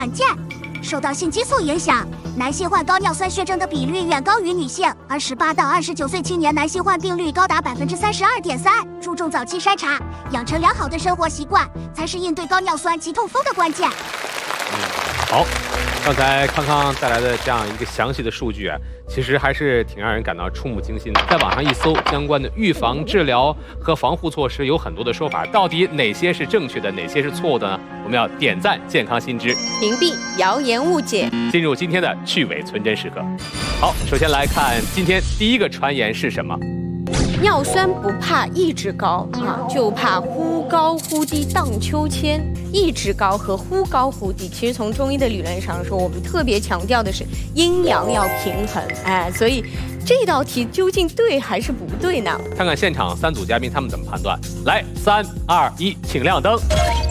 罕见。受到性激素影响，男性患高尿酸血症的比率远高于女性，而18到29岁青年男性患病率高达32.3%。注重早期筛查，养成良好的生活习惯，才是应对高尿酸及痛风的关键。 好，刚才康康带来的这样一个详细的数据啊，其实还是挺让人感到触目惊心的。在网上一搜，相关的预防、治疗和防护措施有很多的说法，到底哪些是正确的，哪些是错误的呢？我们要点赞健康新知， 屏蔽谣言误解， 进入今天的去伪存真时刻。好，首先来看今天第一个传言是什么？ 尿酸不怕一直高啊，就怕忽高忽低荡秋千。一直高和忽高忽低，其实从中医的理论上说，我们特别强调的是阴阳要平衡。所以这道题究竟对还是不对呢？ 看看现场3组嘉宾他们怎么判断。来，3、2、1，请亮灯。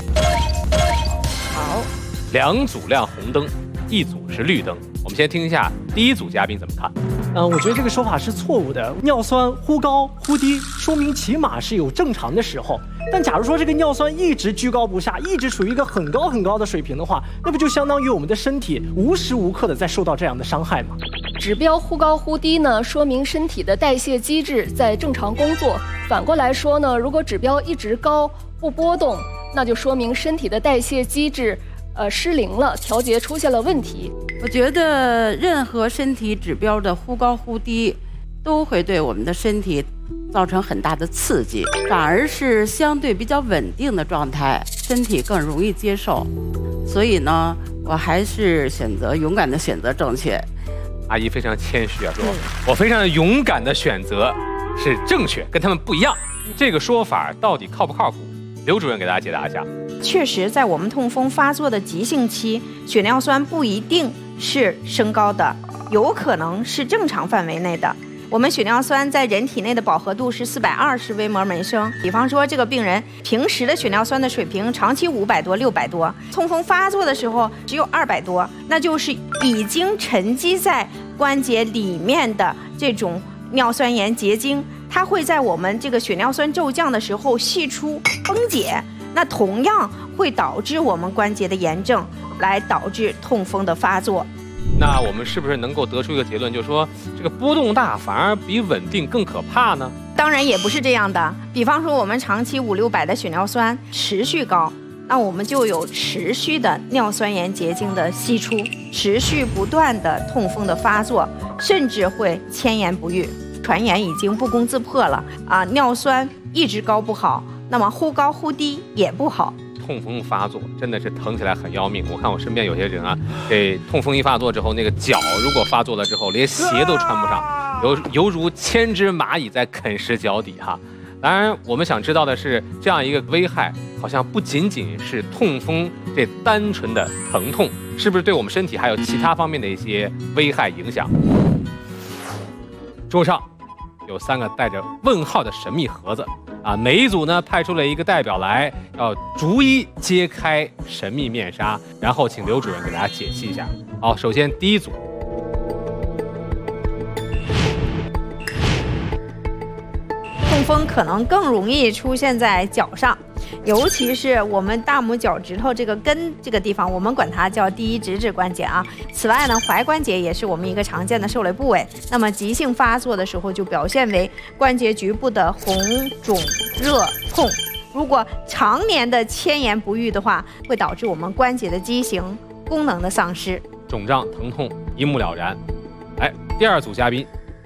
好 ，2组亮红灯，1组是绿灯。我们先听一下第1组嘉宾怎么看。 我觉得这个说法是错误的。尿酸忽高忽低，说明起码是有正常的时候。但假如说这个尿酸一直居高不下，一直处于一个很高很高的水平的话，那不就相当于我们的身体无时无刻的在受到这样的伤害吗？ 指标忽高忽低呢，说明身体的代谢机制在正常工作。反过来说呢，如果指标一直高不波动，那就说明身体的代谢机制失灵了，调节出现了问题。 我觉得任何身体指标的忽高忽低，都会对我们的身体造成很大的刺激，反而是相对比较稳定的状态，身体更容易接受。所以呢，我还是勇敢的选择正确。 阿姨非常谦虚啊，说我非常勇敢的选择是正确，跟他们不一样。这个说法到底靠不靠谱？刘主任给大家解答一下。 确实，在我们痛风发作的急性期，血尿酸不一定是升高的，有可能是正常范围内的。我们血尿酸在人体内的饱和度是420微摩每升。比方说，这个病人平时的血尿酸的水平长期500多、600多，痛风发作的时候只有200多，那就是已经沉积在关节里面的这种尿酸盐结晶，它会在我们这个血尿酸骤降的时候析出崩解，那同样会导致我们关节的炎症，来导致痛风的发作。 那我们是不是能够得出一个结论，就是说这个波动大反而比稳定更可怕呢？ 当然也不是这样的。比方说我们长期500、600的血尿酸持续高，那我们就有持续的尿酸盐结晶的析出，持续不断的痛风的发作，甚至会迁延不愈。传言已经不攻自破了啊！尿酸一直高不好，那么忽高忽低也不好。 痛风发作真的是疼起来很要命。我看我身边有些人啊，这痛风一发作之后，那个脚如果发作了之后，连鞋都穿不上，犹如千只蚂蚁在啃食脚底哈。当然，我们想知道的是，这样一个危害好像不仅仅是痛风这单纯的疼痛，是不是对我们身体还有其他方面的一些危害影响？桌上有3个带着问号的神秘盒子啊，每一组呢派出了一个代表来，要逐一揭开神秘面纱，然后请刘主任给大家解析一下。好，首先第1组， 痛风可能更容易出现在脚上，尤其是我们大拇脚趾头这个根这个地方，我们管它叫第1直指关节啊。此外呢，踝关节也是我们一个常见的受累部位。那么急性发作的时候，就表现为关节局部的红肿热痛。如果常年的迁延不愈的话，会导致我们关节的畸形、功能的丧失， 肿胀疼痛一目了然。来，第2组嘉宾，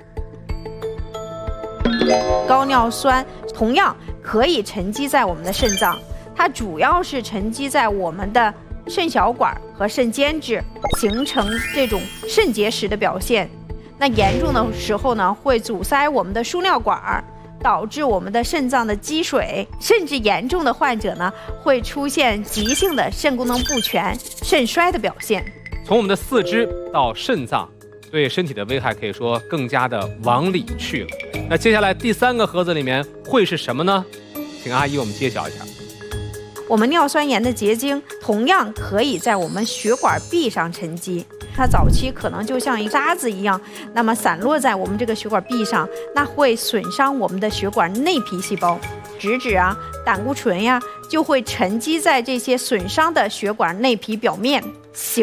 高尿酸同样可以沉积在我们的肾脏，它主要是沉积在我们的肾小管和肾间质，形成这种肾结石的表现。那严重的时候呢，会阻塞我们的输尿管，导致我们的肾脏的积水，甚至严重的患者呢，会出现急性的肾功能不全、肾衰的表现。 从我们的四肢到肾脏，对身体的危害可以说更加的往里去了。那接下来第3个盒子里面会是什么呢？请阿姨我们揭晓一下。 我们尿酸盐的结晶同样可以在我们血管壁上沉积，它早期可能就像一沙子一样，那么散落在我们这个血管壁上，那会损伤我们的血管内皮细胞，直指啊、胆固醇呀就会沉积在这些损伤的血管内皮表面，形